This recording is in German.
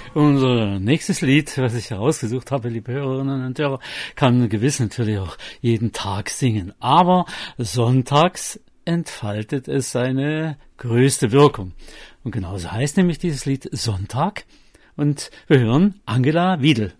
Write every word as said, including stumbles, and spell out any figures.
Unser nächstes Lied, was ich herausgesucht habe, liebe Hörerinnen und Hörer, kann gewiss natürlich auch jeden Tag singen. Aber sonntags entfaltet es seine größte Wirkung. Und genauso heißt nämlich dieses Lied Sonntag. Und wir hören Angela Wiedel.